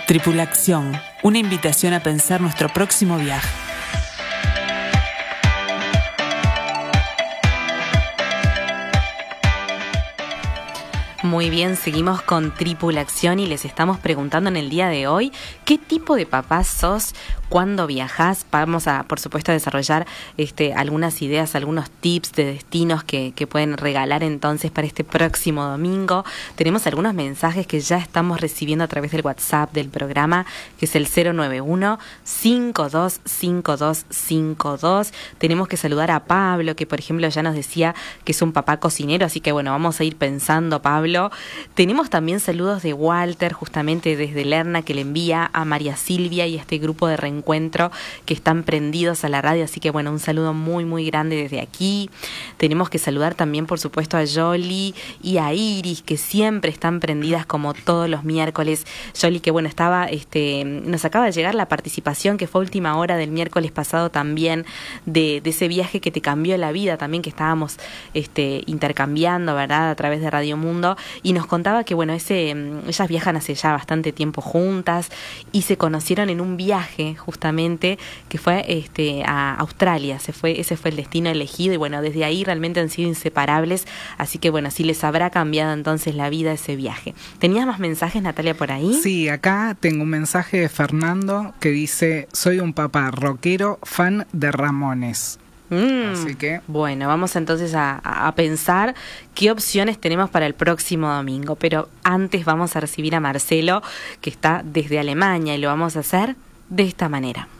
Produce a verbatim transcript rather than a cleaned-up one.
Tripulación, una invitación a pensar nuestro próximo viaje. Muy bien, seguimos con Tripulación y les estamos preguntando en el día de hoy ¿qué tipo de papá sos cuando viajás? Vamos a, por supuesto, a desarrollar este, algunas ideas, algunos tips de destinos que, que pueden regalar entonces para este próximo domingo. Tenemos algunos mensajes que ya estamos recibiendo a través del WhatsApp del programa, que es el cero nueve uno, cinco dos cinco dos cinco dos. Tenemos que saludar a Pablo, que por ejemplo ya nos decía que es un papá cocinero, así que bueno, vamos a ir pensando, Pablo. Tenemos también saludos de Walter, justamente desde Lerna, que le envía a María Silvia y a este grupo de reencuentro que están prendidos a la radio, así que bueno, un saludo muy muy grande desde aquí. Tenemos que saludar también por supuesto a Yoli y a Iris, que siempre están prendidas como todos los miércoles. Yoli, que bueno, estaba, este, nos acaba de llegar la participación que fue última hora del miércoles pasado también, de, de ese viaje que te cambió la vida también, que estábamos este, intercambiando, ¿verdad?, a través de Radio Mundo. Y nos contaba que, bueno, ese, ellas viajan hace ya bastante tiempo juntas y se conocieron en un viaje, justamente, que fue este, a Australia. Se fue, ese fue el destino elegido y, bueno, desde ahí realmente han sido inseparables. Así que, bueno, sí les habrá cambiado entonces la vida ese viaje. ¿Tenías más mensajes, Natalia, por ahí? Sí, acá tengo un mensaje de Fernando que dice: soy un papá rockero, fan de Ramones. Mm, Así que bueno, vamos entonces a, a pensar qué opciones tenemos para el próximo domingo, pero antes vamos a recibir a Marcelo, que está desde Alemania, y lo vamos a hacer de esta manera.